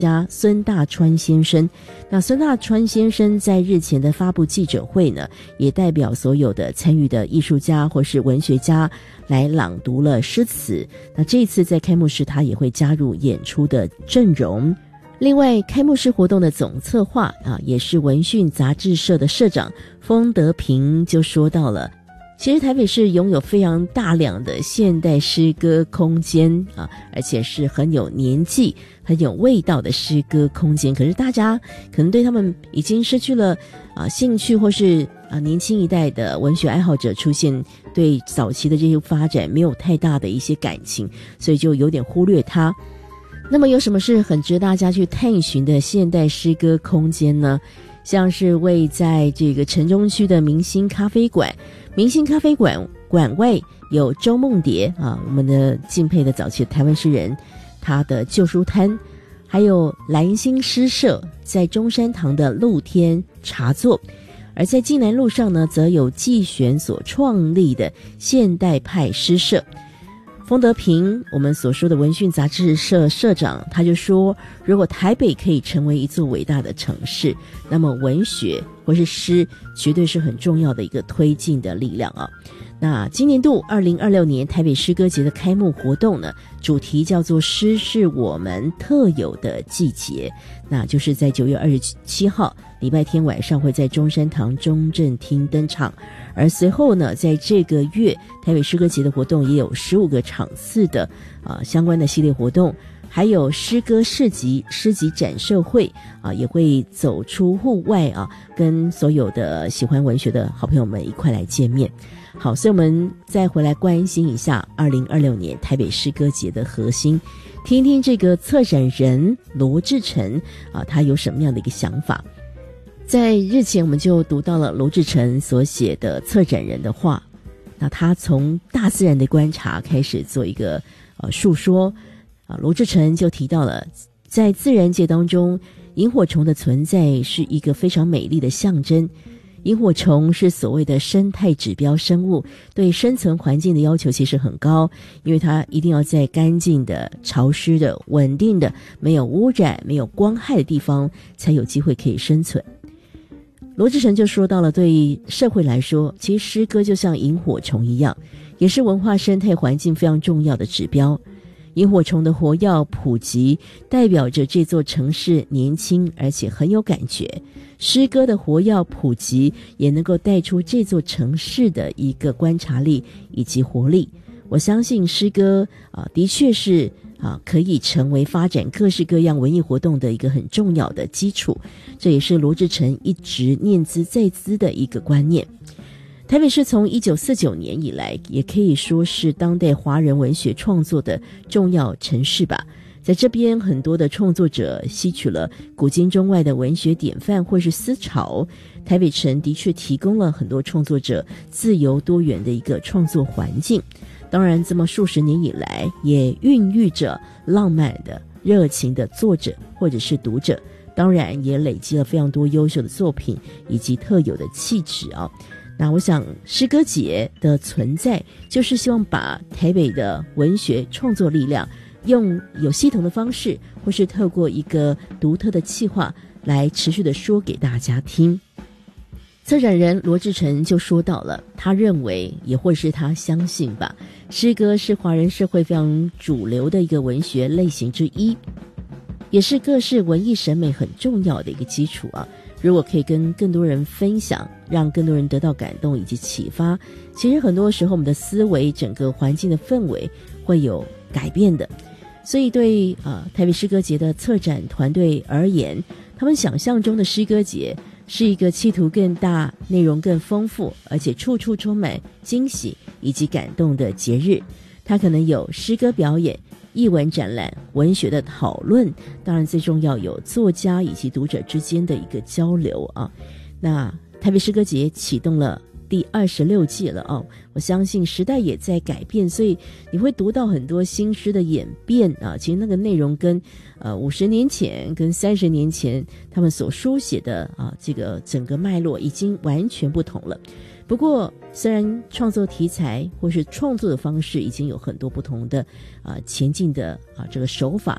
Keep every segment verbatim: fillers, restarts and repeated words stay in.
家孙大川先生。那孙大川先生在日前的发布记者会呢，也代表所有的参与的艺术家或是文学家来朗读了诗词。那这一次在开幕式他也会加入演出的阵容。另外，开幕式活动的总策划啊，也是文讯杂志社的社长封德平就说到了，其实台北市拥有非常大量的现代诗歌空间啊，而且是很有年纪、很有味道的诗歌空间。可是大家可能对他们已经失去了啊兴趣，或是啊年轻一代的文学爱好者出现对早期的这些发展没有太大的一些感情，所以就有点忽略它。那么有什么是很值得大家去探寻的现代诗歌空间呢？像是位在这个城中区的明星咖啡馆，明星咖啡馆馆外有周梦蝶啊，我们的敬佩的早期的台湾诗人，他的旧书摊，还有蓝星诗社在中山堂的露天茶座，而在济南路上呢，则有季玄所创立的现代派诗社。封德平，我们所说的文讯杂志社社长，他就说，如果台北可以成为一座伟大的城市，那么文学或是诗绝对是很重要的一个推进的力量啊。那今年度二零二六年台北诗歌节的开幕活动呢，主题叫做诗是我们特有的季节，那就是在九月二十七号礼拜天晚上会在中山堂中正厅登场。而随后呢，在这个月台北诗歌节的活动也有十五个场次的啊相关的系列活动，还有诗歌市集、诗集展售会啊，也会走出户外啊，跟所有的喜欢文学的好朋友们一块来见面。好，所以我们再回来关心一下二零二六年台北诗歌节的核心，听听这个策展人罗志成啊，他有什么样的一个想法。在日前我们就读到了罗志成所写的策展人的话，那他从大自然的观察开始做一个呃述说啊，罗志成就提到了在自然界当中，萤火虫的存在是一个非常美丽的象征。萤火虫是所谓的生态指标生物，对生存环境的要求其实很高，因为它一定要在干净的、潮湿的、稳定的、没有污染、没有光害的地方才有机会可以生存。罗志成就说到了，对社会来说，其实诗歌就像萤火虫一样，也是文化生态环境非常重要的指标。萤火虫的活跃普及，代表着这座城市年轻而且很有感觉。诗歌的活跃普及，也能够带出这座城市的一个观察力以及活力。我相信诗歌啊，的确是啊，可以成为发展各式各样文艺活动的一个很重要的基础。这也是罗志成一直念兹在兹的一个观念。台北市从一九四九年以来，也可以说是当代华人文学创作的重要城市吧。在这边，很多的创作者吸取了古今中外的文学典范或是思潮。台北城的确提供了很多创作者自由多元的一个创作环境。当然，这么数十年以来，也孕育着浪漫的、热情的作者或者是读者。当然，也累积了非常多优秀的作品以及特有的气质啊。那我想诗歌节的存在就是希望把台北的文学创作力量用有系统的方式，或是透过一个独特的企划来持续的说给大家听。策展人罗志成就说到了，他认为也或是他相信吧，诗歌是华人社会非常主流的一个文学类型之一，也是各式文艺审美很重要的一个基础啊。如果可以跟更多人分享，让更多人得到感动以及启发，其实很多时候我们的思维、整个环境的氛围会有改变的。所以对啊、呃、台北诗歌节的策展团队而言，他们想象中的诗歌节是一个企图更大、内容更丰富，而且处处充满惊喜以及感动的节日。它可能有诗歌表演、艺文展览、文学的讨论，当然最重要有作家以及读者之间的一个交流啊。那台北诗歌节启动了第二十六季了哦，我相信时代也在改变，所以你会读到很多新诗的演变啊。其实那个内容跟呃五十年前、跟三十年前他们所书写的啊这个整个脉络已经完全不同了。不过，虽然创作题材或是创作的方式已经有很多不同的啊前进的啊这个手法，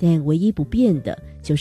但唯一不变的就是